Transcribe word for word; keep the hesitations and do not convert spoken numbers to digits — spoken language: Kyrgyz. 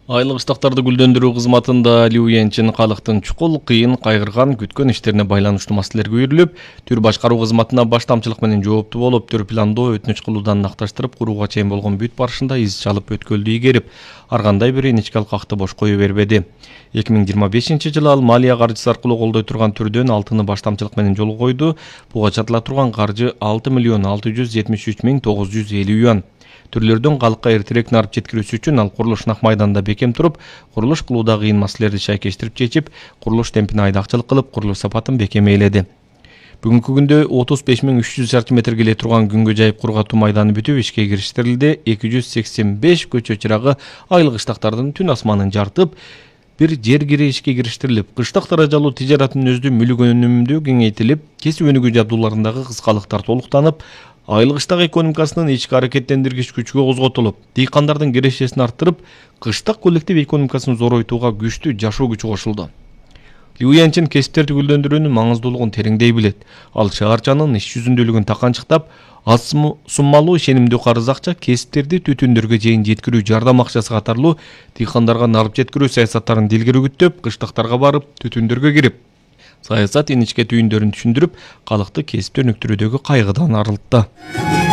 Айлык ыштактарды гүлдөндүрүү кызматында Лю Янчин калктын чукул, кыйын, кайгырган, күткөн иштерине байланыштуу маселелер көйрүлүп, төр башкаруу кызматына баштамчылык менен жооптуу болуп, төр пландоо, өтүнүч кылуудан накташтырып курууга чейин болгон бүт барышында из чалып өткөлдү игерип, ар кандай бир иничке алкакты бош кое бербеди. эки миң жыйырма бешинчи жылы ал малия каржысы аркылуу колдой турган түрдөн алтыны баштамчылык менен жолго койду. Буга чатыла турган каржы алты миллион алты жүз жетимиш үч миң тогуз жүз элүү юан. Түрлөрдөн калкка эртерээк нарып жеткирүүсү үчүн ал курулуш нак майданда бекем туруп, курулуш кылууда кыйын маселелерди шайкештирип чечип, курулуш темпине айдакчылык кылып, курулуш сапатын бекем ээледи. Бүгүнкү күндө отуз беш миң үч жүз шарчы метр келе турган күнгө жайып кургатуу майданы бүтүп ишке кириштирилди. эки жүз сексен беш көчө чырагы айлык ыштактардын түн асманын жартып, бир жер кире ишке кириштирилип, кыштак даражалуу тижараттын өздү мүлүк өнүмүндүү кеңейтилип, кесип өнүгүү жабдууларындагы кыскалыктар толуктанып, айлык ыштак экономикасынын ички аракеттендиргич күчкө козготулуп, дыйкандардын кирешесин арттырып, кыштак коллектив экономикасын зоройтууга күчтүү жашоо күчү кошулду. Лю Янчин кесиптерди гүлдөндүрүүнүн маңыздуулугун тереңдей билет. Ал шаарчанын иш жүзүндүүлүгүн таканчыктап, аз суммалуу ишенимдүү карыз акча кесиптерди түтүндөргө чейин жеткирүү жардам акчасы катарлуу дыйкандарга нарып жеткирүү саясаттарын дилгери үгүттөп, кыштактарга барып, түтүндөргө кирип, саясат иничке түйүндөрүн түшүндүрүп, калкты кесипти өнүктүрүүдөгү кайгыдан арылтты.